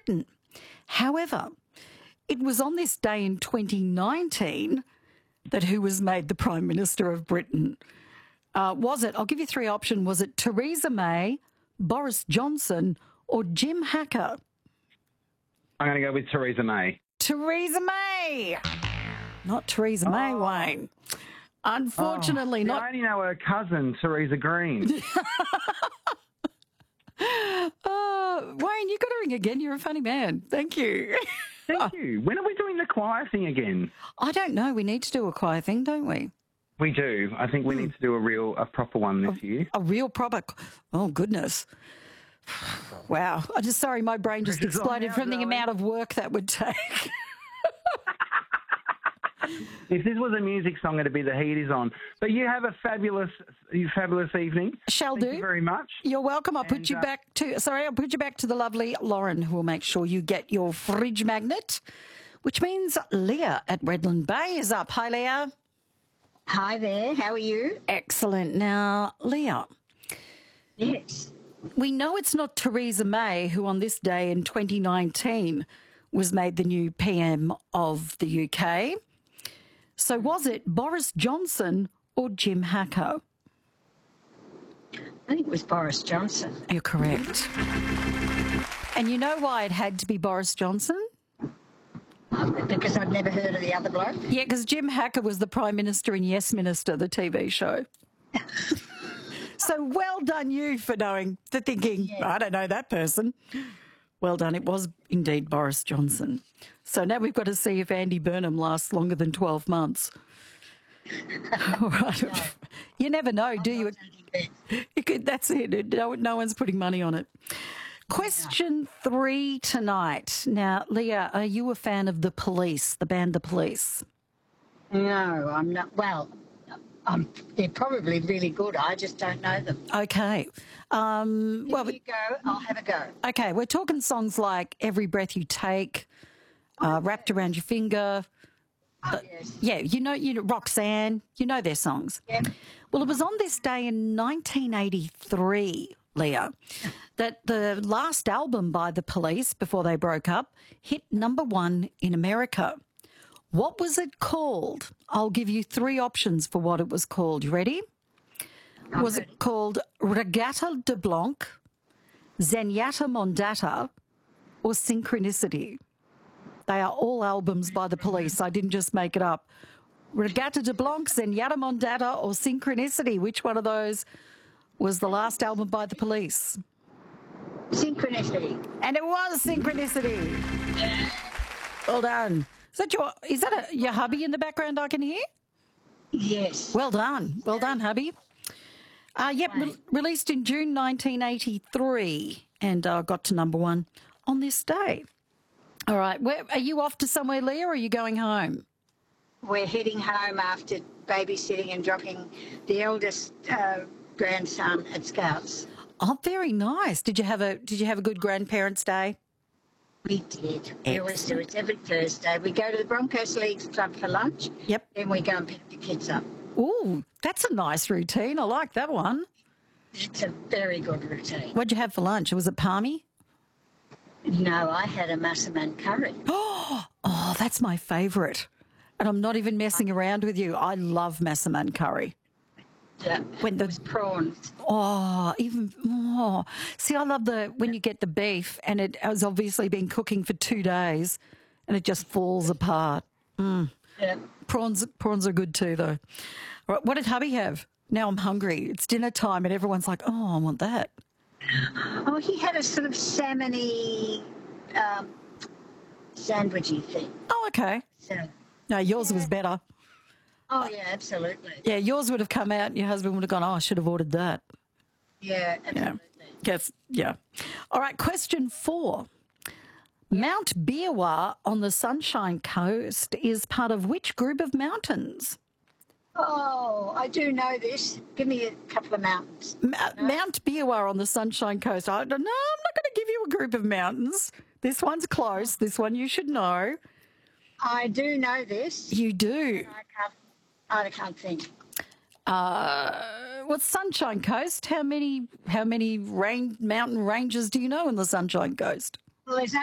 Britain. However, it was on this day in 2019 that who was made the Prime Minister of Britain? Was it, I'll give you three options, was it Theresa May, Boris Johnson or Jim Hacker? I'm going to go with Theresa May. Theresa May! Not Theresa May, Wayne. Unfortunately not. I only know her cousin, Theresa Green. Wayne, you've got to ring again. You're a funny man. Thank you. Thank you. When are we doing the choir thing again? I don't know. We need to do a choir thing, don't we? We do. I think we need to do a proper one this year. A real proper... Oh, goodness. Wow. I'm just sorry my brain just exploded from the amount of work that would take. If this was a music song, it'd be The Heat Is On. But you have a fabulous evening. Thank you very much. You're welcome. I'll put you back to the lovely Lauren, who will make sure you get your fridge magnet, which means Leah at Redland Bay is up. Hi, Leah. Hi there. How are you? Excellent. Now, Leah. Yes. We know it's not Theresa May who on this day in 2019 was made the new PM of the UK. So was it Boris Johnson or Jim Hacker? I think it was Boris Johnson. You're correct. And you know why it had to be Boris Johnson? Because I'd never heard of the other bloke. Yeah, because Jim Hacker was the Prime Minister in Yes Minister, the TV show. So well done you for thinking, yeah. I don't know that person. Well done. It was indeed Boris Johnson. So now we've got to see if Andy Burnham lasts longer than 12 months. All right. No. You never know, do you? That's it. No one's putting money on it. Question 3 tonight. Now, Leah, are you a fan of The Police, the band The Police? No, I'm not. Well, they're probably really good. I just don't know them. Okay. If you go, I'll have a go. Okay, we're talking songs like Every Breath You Take, Wrapped Around Your Finger. Yes. Yeah, you know Roxanne. You know their songs. Yeah. Well, it was on this day in 1983, Leah, that the last album by The Police, before they broke up, hit #1 in America. What was it called? I'll give you 3 options for what it was called. You ready? Was it called Regatta de Blanc, Zenyatta Mondata, or Synchronicity? They are all albums by The Police. I didn't just make it up. Regatta de Blanc, Zenyatta Mondata, or Synchronicity? Which one of those was the last album by The Police? Synchronicity. And it was Synchronicity. Well done. Is that your hubby in the background I can hear? Yes. Well done. Well done, hubby. Released in June 1983 and got to #1 on this day. All right. Are you off to somewhere, Leah, or are you going home? We're heading home after babysitting and dropping the eldest grandson at Scouts. Oh, very nice. Did you have a good grandparents' day? We did. We always do it every Thursday. We go to the Broncos Leagues Club for lunch. Yep. Then we go and pick the kids up. Ooh, that's a nice routine. I like that one. It's a very good routine. What'd you have for lunch? Was it palmy? No, I had a massaman curry. Oh, that's my favourite. And I'm not even messing around with you. I love massaman curry. Yeah, it was prawns. See, I love when you get the beef and it has obviously been cooking for 2 days and it just falls apart. Yeah. Prawns are good too, though. All right, what did hubby have? Now I'm hungry. It's dinner time and everyone's like, oh, I want that. Oh, he had a sort of salmon-y, sandwichy thing. Oh, okay. So, no, yours was better. Oh, yeah, absolutely. Yeah, yours would have come out and your husband would have gone, oh, I should have ordered that. Yeah, absolutely. Yeah. All right, question 4. Mount Biawar on the Sunshine Coast is part of which group of mountains? Oh, I do know this. Give me a couple of mountains. Mount Biawar on the Sunshine Coast. I don't know. I'm not going to give you a group of mountains. This one's close. This one you should know. I do know this. You do. I can't think. What's Sunshine Coast? How many mountain ranges do you know in the Sunshine Coast? Well, there's